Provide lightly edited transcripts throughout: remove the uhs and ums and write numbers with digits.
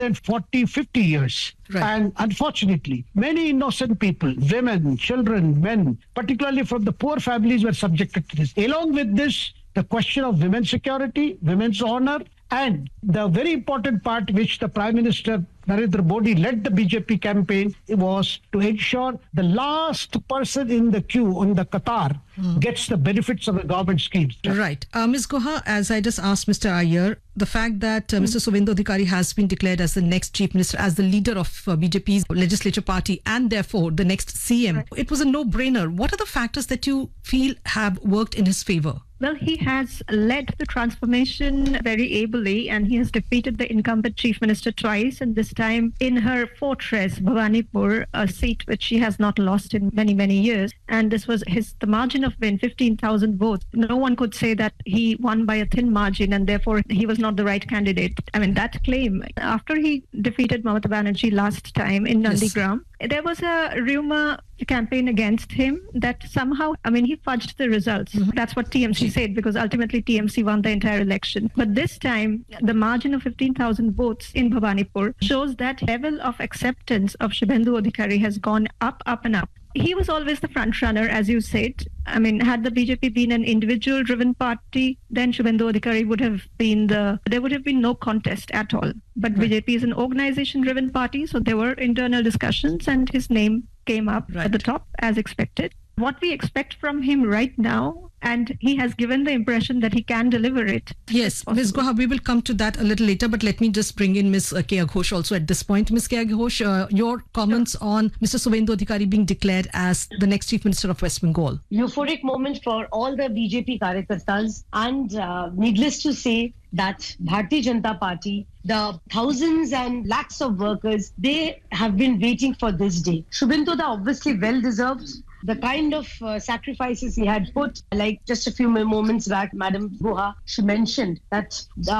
than 40, 50 years. Right. And unfortunately, many innocent people, women, children, men, particularly from the poor families, were subjected to this. Along with this, the question of women's security, women's honor, and the very important part which the Prime Minister Narendra Modi led the BJP campaign was to ensure the last person in the queue on the Qatar gets the benefits of the government schemes. Right. Ms. Guha, as I just asked Mr. Iyer, the fact that Mr. Suvendu Adhikari has been declared as the next chief minister, as the leader of BJP's legislature party, and therefore the next CM, it was a no-brainer. What are the factors that you feel have worked in his favor? Well, he has led the transformation very ably, and he has defeated the incumbent chief minister twice, and this time in her fortress, Bhawanipur, a seat which she has not lost in many, many years. And this was the margin of win, 15,000 votes. No one could say that he won by a thin margin and therefore he was not the right candidate. I mean, that claim, after he defeated Mamata Banerjee last time in Nandigram, there was a rumor campaign against him that somehow, he fudged the results. That's what TMC said, because ultimately TMC won the entire election. But this time, the margin of 15,000 votes in Bhawanipur shows that level of acceptance of Shubhendu Adhikari has gone up, up and up. He was always the front runner, as you said. Had the BJP been an individual-driven party, then Shubhendu Adhikari would have been there would have been no contest at all. But BJP is an organization-driven party, so there were internal discussions and his name came up at the top as expected. What we expect from him right now, and he has given the impression that he can deliver it. Yes, Ms. Guha, we will come to that a little later, but let me just bring in Ms. Keya Ghosh also at this point. Ms. Keya Ghosh, your comments on Mr. Suvendu Adhikari being declared as the next Chief Minister of West Bengal. Euphoric moment for all the BJP Karyakartas, and needless to say that Bharatiya Janata Party, the thousands and lakhs of workers, they have been waiting for this day. Shubhendu obviously well deserved. The kind of sacrifices he had put, like just a few moments back, Madam Guha, she mentioned that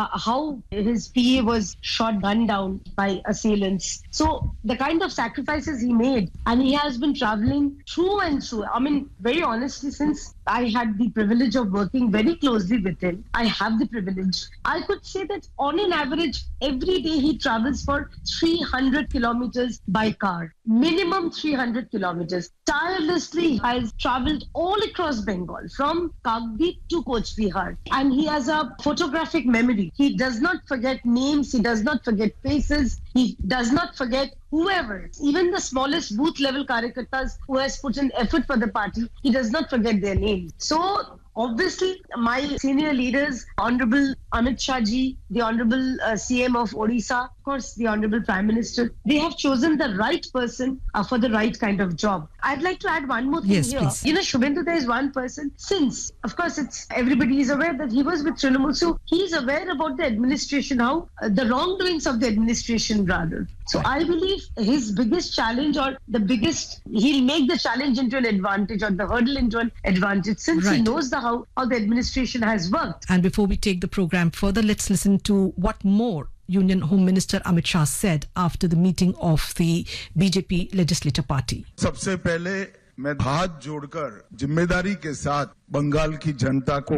how his PA was gunned down by assailants. So the kind of sacrifices he made, and he has been traveling through and through. Very honestly, since I had the privilege of working very closely with him, I have the privilege. I could say that on an average, every day he travels for 300 kilometers by car. Minimum 300 kilometers. Tirelessly has traveled all across Bengal, from Kagdip to Coach Bihar. And he has a photographic memory. He does not forget names. He does not forget faces. He does not forget whoever, even the smallest booth level Karyakartas who has put in effort for the party, he does not forget their names. So obviously, my senior leaders, Honorable Amit Shah ji, the Honorable CM of Odisha, of course, the Honorable Prime Minister, they have chosen the right person for the right kind of job. I'd like to add one more thing here. Please. Shubhendu is one person, since, of course, everybody is aware that he was with Trinamool, so he's aware about the administration, how the wrongdoings of the administration rather. So I believe his biggest challenge, or he'll make the challenge into an advantage, or the hurdle into an advantage, since he knows how the administration has worked. And before we take the program further, let's listen to what more Union Home Minister Amit Shah said after the meeting of the BJP legislature party. सबसे पहले मैं हाथ जोड़कर जिम्मेदारी के साथ बंगाल की जनता को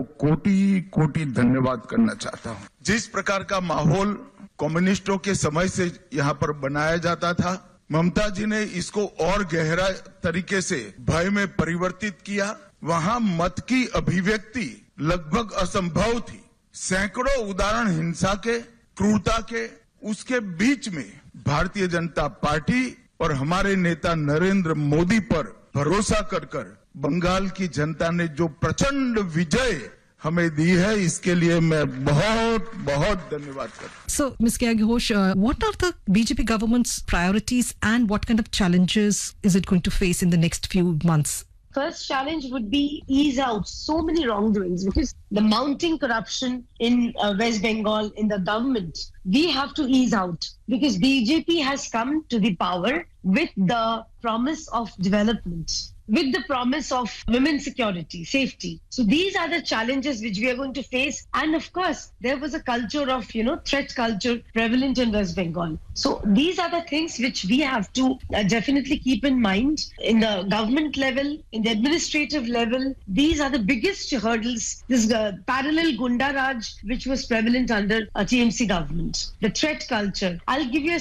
कोटि धन्यवाद करना चाहता हूं। जिस प्रकार का माहौल कम्युनिस्टों के समय से यहाँ पर बनाया जाता था, ममता जी ने इसको और गहरा तरीके से भय में परिवर्तित किया। वहां मत की अभिव्यक्ति लगभग असंभव थी। सैकड़ों उदाहरण हिंसा के, क्रूरता के, उसके बीच में भारतीय जनता पार्टी और हमारे नेता नरेंद्र मोदी पर भरोसा कर बंगाल की जनता ने जो प्रचंड विजय हमें दी है, इसके लिए मैं बहुत बहुत धन्यवाद करता हूं। So, Ms. Keya Ghosh, what are the BJP government's priorities and what kind of challenges is it going to face in the next few months? First challenge would be ease out so many wrongdoings, because the mounting corruption in West Bengal, in the government, we have to ease out, because BJP has come to the power with the promise of development. with the promise of women's security, safety. So these are the challenges which we are going to face. And of course, there was a culture of, threat culture prevalent in West Bengal. So these are the things which we have to definitely keep in mind in the government level, in the administrative level. These are the biggest hurdles. This parallel Gunda Raj, which was prevalent under a TMC government. The threat culture. I'll give you a